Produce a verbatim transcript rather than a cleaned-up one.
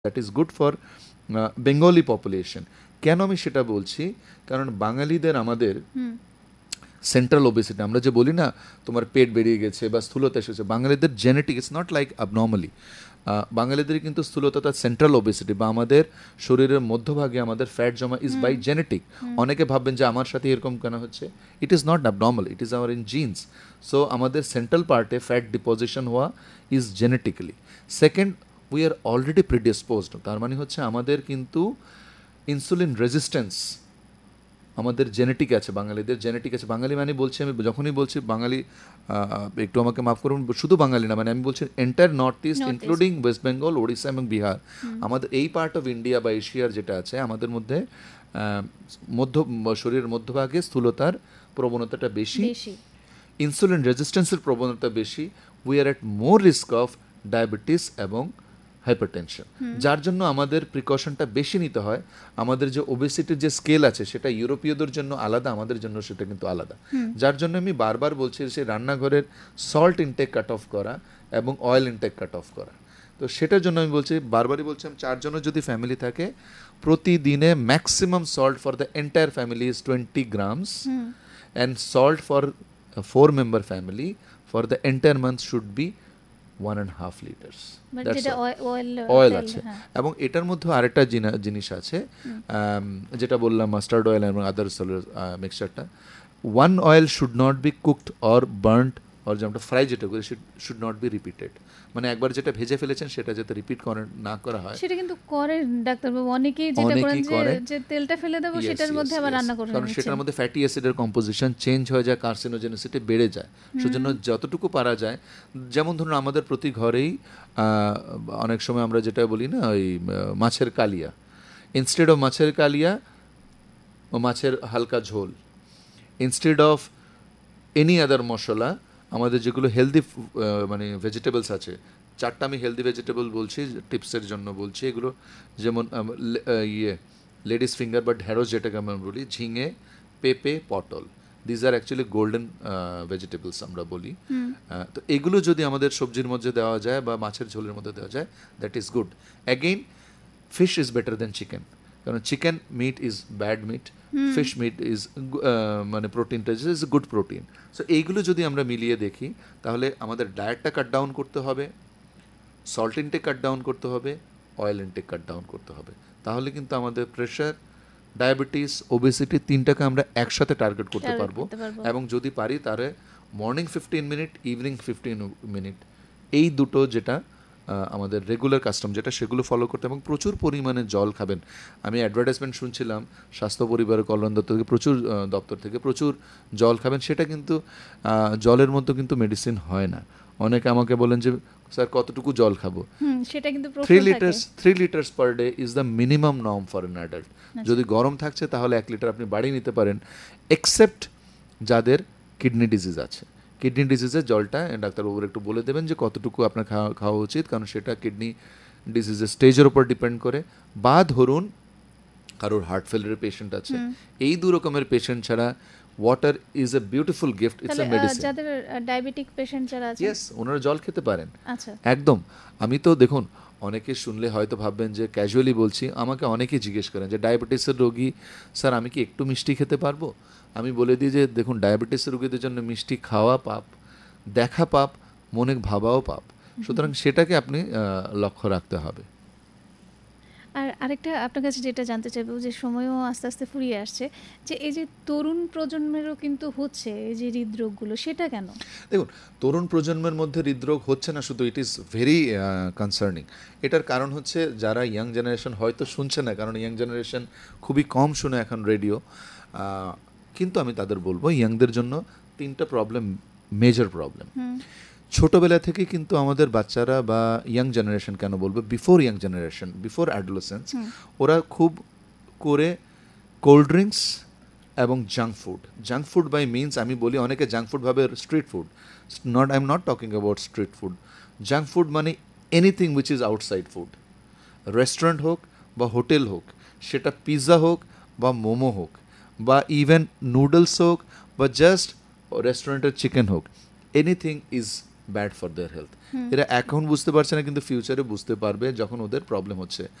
That is good for Bengali population. কেন আমি সেটা বলছি, কারণ বাঙালিদের আমাদের সেন্ট্রাল ওবেসিটি, আমরা যে বলি না তোমার পেট বেরিয়ে গেছে বা স্থূলতা এসেছে, বাঙালিদের genetic it's not like abnormally. বাঙালিদের কিন্তু স্থূলতা তার সেন্ট্রাল ওবেসিটি বা আমাদের শরীরের মধ্যভাগে আমাদের ফ্যাট জমা ইজ বাই জেনেটিক। অনেকে ভাববেন যে আমার সাথে এরকম কেন হচ্ছে, it is not abnormal, it is our in jeans. So আমাদের সেন্ট্রাল পার্টে ফ্যাট ডিপোজিশন হওয়া is genetically. Second, we are already প্রিডিসপোজড, তার মানে হচ্ছে আমাদের কিন্তু ইনসুলিন রেজিস্ট্যান্স আমাদের জেনেটিক আছে, বাঙালিদের জেনেটিক আছে। বাঙালি মানে বলছি, আমি যখনই বলছি বাঙালি, একটু আমাকে মাফ করুন, শুধু বাঙালি না, মানে আমি বলছি entire north east including waist Bengal, Odisha এবং বিহার, আমাদের এই পার্ট অফ ইন্ডিয়া বা এশিয়ার যেটা আছে, আমাদের মধ্যে মধ্য শরীরের মধ্যভাগে স্থূলতার প্রবণতাটা বেশি, ইনসুলিন রেজিস্ট্যান্সের প্রবণতা বেশি, we are at more risk of diabetes এবং হাইপারটেনশন, যার জন্য আমাদের প্রিকশনটা বেশি নিতে হয়। আমাদের যে ওবেসিটির যে স্কেল আছে সেটা ইউরোপীয়দের জন্য আলাদা, আমাদের জন্য সেটা কিন্তু আলাদা। যার জন্য আমি বারবার বলছি যে রান্নাঘরের সল্ট ইনটেক কাট অফ করা এবং অয়েল ইনটেক কাট অফ করা। তো সেটার জন্য আমি বলছি, বারবারই বলছি, চারজনের যদি ফ্যামিলি থাকে, প্রতিদিনে maximum salt for the entire family is twenty grams and salt for four member family for the entire month should be one and half litres oil আছে। এবং এটার মধ্যে আরেকটা জিনিস আছে, যেটা বললাম মাস্টার্ড অয়েল এবং আদার মিক্সচারটা, one oil should not be cooked or burned or যেমন ফ্রাই যেটা করি শুড নট বি রিপিটেড, মানে একবার যেটা ভেজে ফেলেছেন সেটা যাতে রিপিট করে না করা হয়। সেটা কিন্তু করে ডাক্তারবাবু, অনেকেই যেটা করেন যে তেলটা ফেলে দেব, সেটার মধ্যে আবার রান্না করে, কারণ সেটার মধ্যে ফ্যাটি অ্যাসিডের কম্পোজিশন চেঞ্জ হয়ে যায়, কার্সিনোজেনিসিটি বেড়ে যায়। সেজন্য যতটুকু পারা যায়, যেমন ধরুন আমাদের প্রতি ঘরেই অনেক সময় আমরা যেটা বলি না ওই মাছের কালিয়া, ইনস্টেড অফ মাছের কালিয়া ও মাছের হালকা ঝোল, ইনস্টেড অফ এনি আদার মশলা, আমাদের যেগুলো হেলদি মানে ভেজিটেবলস আছে, চারটা আমি হেলদি ভেজিটেবল বলছি টিপসের জন্য বলছি, এগুলো যেমন ইয়ে লেডিস ফিঙ্গার বা ঢেঁড়স যেটাকে আমরা বলি, ঝিঙে, পেঁপে, পটল, these are actually golden vegetables আমরা বলি। তো এগুলো যদি আমাদের সবজির মধ্যে দেওয়া যায় বা মাছের ঝোলের মধ্যে দেওয়া যায়, that is good. Again, fish is better then chicken, কারণ chicken meat is bad meet, fish meat is মানে প্রোটিনটা ইজ গুড প্রোটিন। সো এইগুলো যদি আমরা মিলিয়ে দেখি, তাহলে আমাদের ডায়েটটা কাট ডাউন করতে হবে, সল্ট ইনটেক কাট ডাউন করতে হবে, অয়েল ইনটেক কাট ডাউন করতে হবে, তাহলে কিন্তু আমাদের প্রেশার, ডায়াবেটিস, ওবেসিটি তিনটাকে আমরা একসাথে টার্গেট করতে পারবো। এবং যদি পারি তাহলে morning fifteen minute, evening fifteen minute, এই দুটো যেটা আমাদের রেগুলার কাস্টম যেটা, সেগুলো ফলো করতে, এবং প্রচুর পরিমাণে জল খাবেন। আমি অ্যাডভার্টাইজমেন্ট শুনছিলাম স্বাস্থ্য পরিবারের কল্যাণ দপ্তর থেকে, প্রচুর দপ্তর থেকে প্রচুর জল খাবেন। সেটা কিন্তু জলের মধ্যে কিন্তু মেডিসিন হয় না। অনেকে আমাকে বলেন যে স্যার কতটুকু জল খাবো, সেটা কিন্তু three litres three litres per day is the minimum norm for an adult. যদি গরম থাকছে তাহলে এক লিটার আপনি বাড়িয়ে নিতে পারেন, এক্সেপ্ট যাদের কিডনি ডিজিজ আছে। কিডনি ডিজিজের জলটা ডাক্তারবাবুর একটু বলে দেবেন যে কতটুকু আপনার খাওয়া খাওয়া উচিত, কারণ সেটা কিডনি ডিজিজের স্টেজের উপর ডিপেন্ড করে। বা ধরুন কারোর হার্ট ফেলিয়ারের পেশেন্ট আছে, এই দু রকমের পেশেন্ট ছাড়া water is a beautiful gift, it's a medicine. যাদের ডায়াবেটিক পেশেন্ট যারা আছে, ইয়েস, ওনারা জল খেতে পারেন। আচ্ছা, একদম। আমি তো দেখুন, অনেকে শুনলে হয়তো ভাববেন যে ক্যাজুয়ালি বলছি, আমাকে অনেকেই জিজ্ঞেস করেন যে ডায়াবেটিসের রোগী স্যার আমি কি একটু মিষ্টি খেতে পারবো? আমি বলে দিই যে দেখুন, ডায়াবেটিসের রোগীদের জন্য মিষ্টি খাওয়া পাপ, দেখা পাপ, মনে ভাবাও পাপ, সুতরাং সেটাকে আপনি লক্ষ্য রাখতে হবে। আর আরেকটা আপনার কাছে যেটা জানতে চাইবো, যে সময়ও আস্তে আস্তে ফুরিয়ে আসছে, যে এই যে তরুণ প্রজন্মেরও কিন্তু হচ্ছে এই যে হৃদরোগগুলো, সেটা কেন? দেখুন, তরুণ প্রজন্মের মধ্যে হৃদরোগ হচ্ছে না শুধু, ইট ইজ ভেরি কনসার্নিং। এটার কারণ হচ্ছে যারা ইয়াং জেনারেশন হয়তো শুনছে না, কারণ ইয়াং জেনারেশন খুবই কম শুনে এখন রেডিও, কিন্তু আমি তাদের বলবো ইয়াংদের জন্য তিনটা প্রবলেম, মেজর প্রবলেম। ছোটোবেলা থেকে কিন্তু আমাদের বাচ্চারা বা ইয়াং জেনারেশন কেন বলবো, before young generation, before adolescence, ওরা খুব করে কোল্ড ড্রিঙ্কস এবং junk food, junk food by means আমি বলি, অনেকে জাঙ্ক ফুড ভাবে street food, not I am not talking about street food. Junk food মানে anything which is outside food, restaurant হোক বা হোটেল হোক, সেটা পিৎজা হোক বা মোমো হোক বা ইভেন নুডলস হোক বা জাস্ট রেস্টুরেন্টের চিকেন হোক, anything is bad for their health. এরা এখন বুঝতে পারছে না, কিন্তু ফিউচারে বুঝতে পারবে যখন ওদের প্রবলেম হচ্ছে।